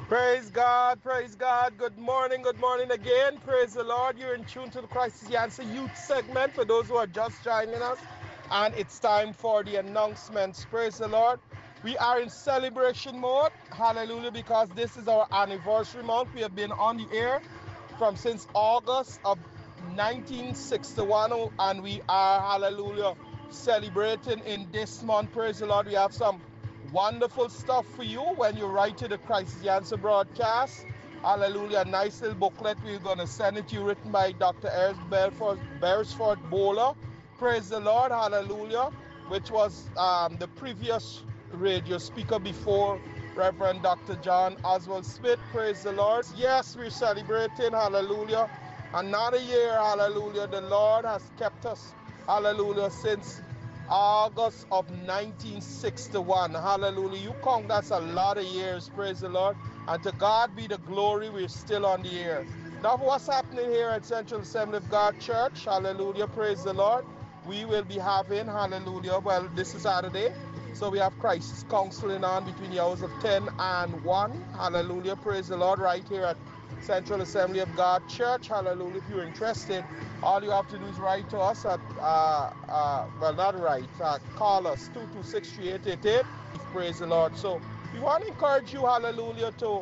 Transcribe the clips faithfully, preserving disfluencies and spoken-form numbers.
Praise God, praise God. Good morning, good morning again. Praise the Lord. You're in tune to the Christ Answer Youth segment for those who are just joining us. And it's time for the announcements. Praise the Lord. We are in celebration mode. Hallelujah, because this is our anniversary month. We have been on the air from since August of nineteen sixty-one, and we are, hallelujah, celebrating in this month. Praise the Lord. We have some wonderful stuff for you when you write to the Christ the Answer broadcast. Hallelujah. A nice little booklet. We're going to send it to you, written by Doctor Eric Belfort, Beresford Bowler. Praise the Lord. Hallelujah. Which was um, the previous radio speaker before Reverend Doctor John Oswald Smith. Praise the Lord. Yes, we're celebrating. Hallelujah. Another year. Hallelujah. The Lord has kept us. Hallelujah. Since August of nineteen sixty-one. Hallelujah. You count, that's a lot of years. Praise the Lord. And to God be the glory, we're still on the air. Now, what's happening here at Central Assembly of God Church? Hallelujah. Praise the Lord. We will be having, hallelujah, well, this is Saturday. So we have crisis counseling on between the hours of ten and one. Hallelujah. Praise the Lord. Right here at Central Assembly of God Church. Hallelujah. If you're interested, all you have to do is write to us at, uh, uh, well, not write, uh, call us, two two six, three eight eight eight. Praise the Lord. So we want to encourage you, hallelujah, to,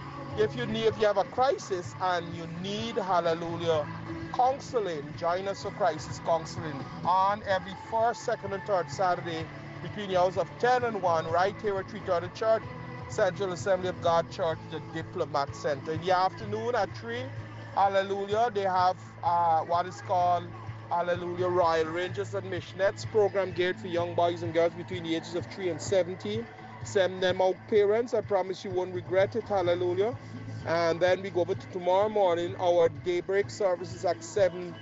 if you need, if you have a crisis and you need, hallelujah, counseling, join us for crisis counseling on every first, second, and third Saturday between the hours of ten and one, right here at Three Thirty Church, Central Assembly of God Church, the Diplomat Center. In the afternoon at three, hallelujah, they have uh, what is called, hallelujah, Royal Rangers and Missionettes program geared for young boys and girls between the ages of three and seventeen. Send them out, parents. I promise you won't regret it. Hallelujah. And then we go over to tomorrow morning. Our daybreak services at seven,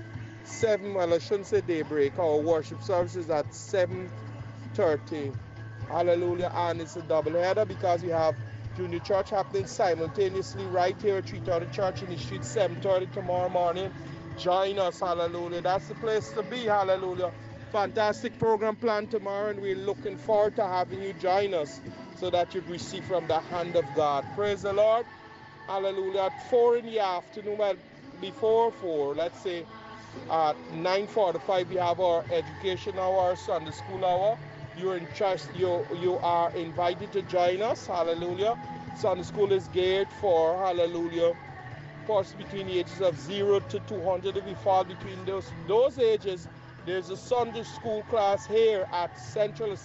seven, well, I shouldn't say daybreak. Our worship services at seven thirty. Hallelujah. And it's a double header because we have junior church happening simultaneously right here at Three Thirty Church in the street, seven thirty tomorrow morning. Join us. Hallelujah. That's the place to be. Hallelujah. Fantastic program planned tomorrow, and we're looking forward to having you join us so that you'd receive from the hand of God. Praise the Lord. Hallelujah. At four in the afternoon, well, before four, let's say at nine forty-five, we have our education hour, our Sunday school hour. You're in church, you, you are invited to join us. Hallelujah. Sunday school is geared for, hallelujah, course between the ages of zero to two hundred. If we fall between those those ages, there's a Sunday school class here at Central